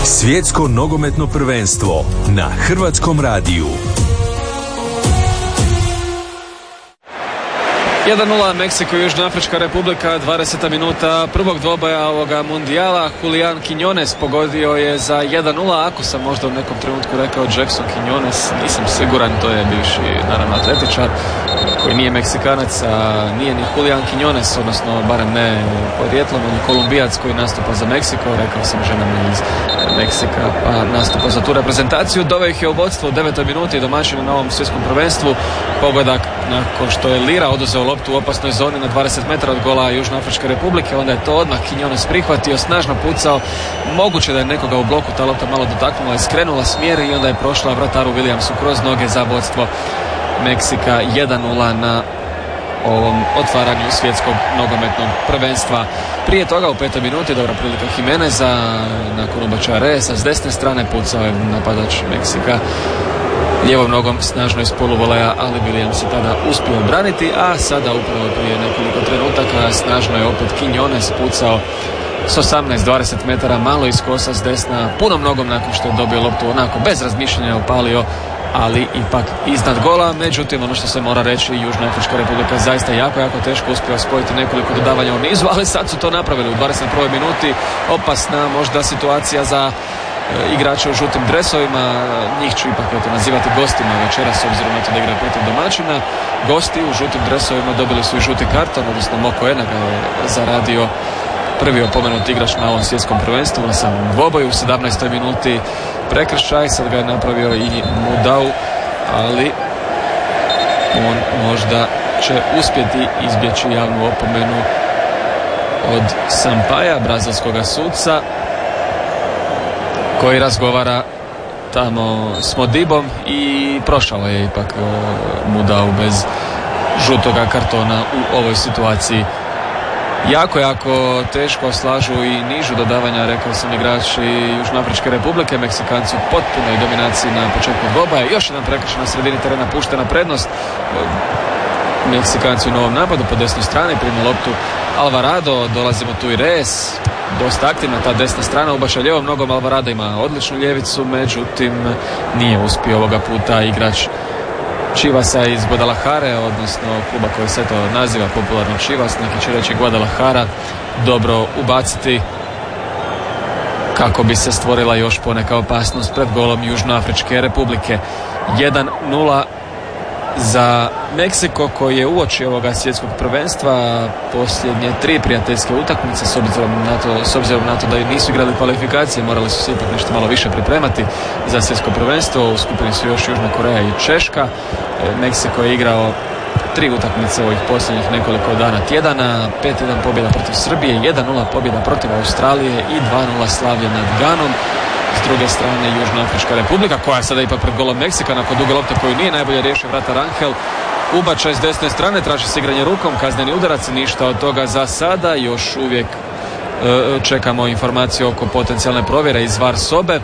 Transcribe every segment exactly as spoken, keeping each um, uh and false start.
Svjetsko nogometno prvenstvo na Hrvatskom radiju. jedan nula Meksiko i Južnoafrička Republika, dvadeseta minuta prvog dvoboja ovoga mundijala. Julian Quiñones pogodio je za jedan nula. Ako sam možda u nekom trenutku rekao Jackson Quiñones, nisam siguran, to je bivši naravno atletičar koji nije Meksikanac, a nije ni Julian Quiñones, odnosno barem ne podrijetlom, on je Kolumbijac koji nastupa za Meksiko, rekao sam ženama iz Meksika, pa nastupa za tu reprezentaciju. Doveo ih je u vodstvo u devetoj minuti domaćin na ovom svjetskom prvenstvu. Pogodak nakon što je Lira oduzeo loptu u opasnoj zoni na dvadeset metara od gola Južnoafričke Republike, onda je to odmah Quiñones prihvatio, snažno pucao, moguće da je nekoga u bloku ta lopta malo dotaknula i skrenula smjer i onda je prošla vrataru Williamsu kroz noge za vodstvo Meksika jedan nula na ovom otvaranju svjetskog nogometnog prvenstva. Prije toga u petoj minuti dobra prilika Jimeneza, nakon ubačaja Reyesa s desne strane pucao je napadač Meksika lijevom nogom snažno iz poluvoleja, ali Williams je tada uspio braniti, a sada upravo prije nekoliko trenutaka snažno je opet Quiñones pucao s osamnaest dvadeset metara, malo iz kosa s desna, punom nogom nakon što je dobio loptu, onako bez razmišljanja opalio, ali ipak iznad gola. Međutim, ono što se mora reći, Južnoafrička Republika zaista jako, jako teško uspjela spojiti nekoliko dodavanja u nizu, ali sad su to napravili u dvadeset prvoj minuti. Opasna možda situacija za e, igrače u žutim dresovima, njih ću ipak eto nazivati gostima večera s obzirom na to da igra protiv domaćina. Gosti u žutim dresovima dobili su i žuti karton, odnosno Mokoena ga je zaradio, prvi opomenuti igrač na ovom svjetskom prvenstvu na samom dvoboju u sedamnaestoj minuti. Prekršaj, sad ga je napravio i Mudau, ali on možda će uspjeti izbjeći javnu opomenu od Sampaja, brazilskog suca, koji razgovara tamo s Modibom i prošao je ipak Mudau bez žutoga kartona u ovoj situaciji. Jako, jako teško slažu i nižu dodavanja, rekao sam, igrači Južnoafričke Republike. Meksikanci u potpunoj dominaciji na početku dvoboja. Još jedan prekršaj na sredini terena, puštena prednost. Meksikanci u novom napadu po desnoj strani, prima loptu Alvarado, dolazimo tu i Reyes, dosta aktivna ta desna strana, ubaša lijevom nogom. Alvarado ima odličnu ljevicu, međutim nije uspio ovoga puta igrač Chivasa iz Guadalajare, odnosno kluba koji se to naziva popularno Chivas, neki će reći Guadalajara, dobro ubaciti kako bi se stvorila još poneka opasnost pred golom Južnoafričke Republike. jedan nula za Meksiko, koji je uoči ovoga svjetskog prvenstva posljednje tri prijateljske utakmice, s obzirom na to, s obzirom na to da nisu igrali kvalifikacije, morali su se ipak nešto malo više pripremati za svjetsko prvenstvo. U skupini su još Južna Koreja i Češka. Meksiko je igrao tri utakmice ovih posljednjih nekoliko dana tjedana, pet jedan pobjeda protiv Srbije, jedan nula pobjeda protiv Australije i dva nula slavlje nad Ganom. S druge strane Južnoafrička Republika, koja sada ipak pred golom Meksika nakon duge lopte koju nije najbolje riješio vratar Rangel. Ubačaj s desne strane, traži se igranje rukom, kazneni udarac, ništa od toga za sada. Još uvijek e, čekamo informaciju oko potencijalne provjere iz V A R sobe.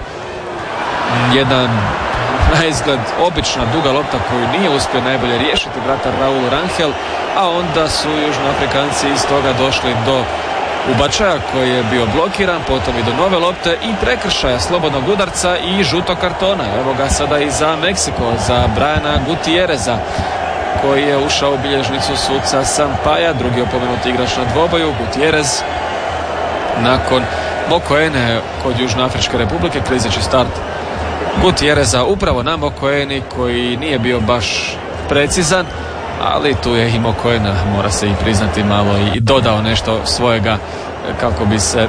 Jedan na izgled obična duga lopta koju nije uspio najbolje riješiti vratar Raul Rangel, a onda su Južnoafrikanci iz toga došli do ubačaja koji je bio blokiran, potom i do nove lopte i prekršaja, slobodnog udarca i žutog kartona. Evo ga sada i za Meksiko, za Briana Gutierreza, koji je ušao u bilježnicu suca Sampaja, drugi opomenuti igrač na dvoboju. Gutierrez nakon Mokoene kod Južnoafričke Republike, klizeći start Gutierreza upravo na Mokoeni, koji nije bio baš precizan, ali tu je i Mokoena, mora se i priznati, malo i dodao nešto svojega kako bi se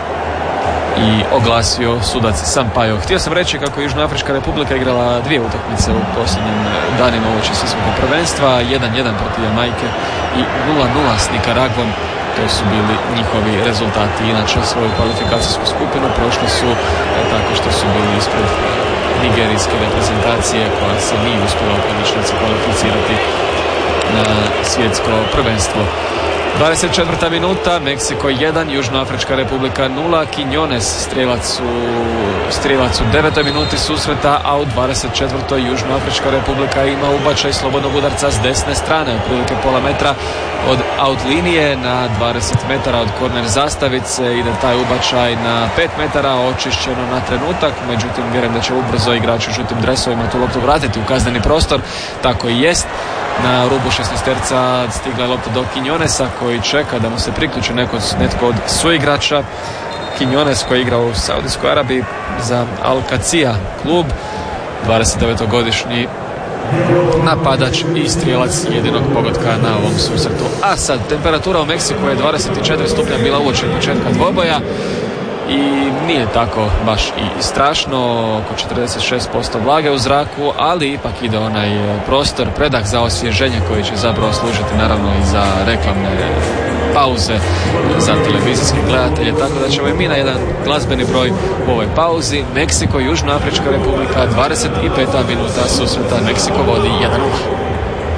i oglasio sudac Sampaio. Htio sam reći kako je Južnoafrička Republika igrala dvije utakmice u posljednjim danima uoči svjetskog prvenstva, jedan jedan protiv Jamajke i nula nula s Nikaragvom. To su bili njihovi rezultati. Inače, svoju kvalifikacijsku skupinu prošli su tako što su bili ispred nigerijske reprezentacije, koja se nije uspjela u konačnici kvalificirati na svjetsko prvenstvo. dvadeset četvrta minuta, Meksiko jedan, Južnoafrička Republika nula. Quiñones strijelac u, strijelac u devetoj minuti susreta, a u dvadeset četvrtoj Južnoafrička Republika ima ubačaj slobodnog udarca s desne strane, otprilike pola metra od out linije, na dvadeset metara od korner zastavice ide taj ubačaj na pet metara, očišćeno na trenutak, međutim vjerujem da će ubrzo igrači u žutim dresovima tu loptu vratiti u kazneni prostor, tako i jest. Na rubu šesnaesterca stigla je lopta do Quiñonesa koji čeka da mu se priključi neko, netko od suigrača. Quiñones koji igra u Saudijskoj Arabiji za Al Qadsiya klub, dvadesetdevetogodišnji napadač i strijelac jedinog pogotka na ovom susretu. A sad, temperatura u Meksiku je dvadeset četiri stupnja bila uoči početka dvoboja i nije tako baš i strašno, oko četrdeset šest posto vlage u zraku, ali ipak ide onaj prostor, predah za osvježenje koji će zapravo služiti naravno i za reklamne pauze za televizijske gledatelje, tako da ćemo i mi na jedan glazbeni broj u ovoj pauzi. Meksiko, Južnoafrička Republika, dvadeset peta minuta susreta, Meksiko vodi jedan nula.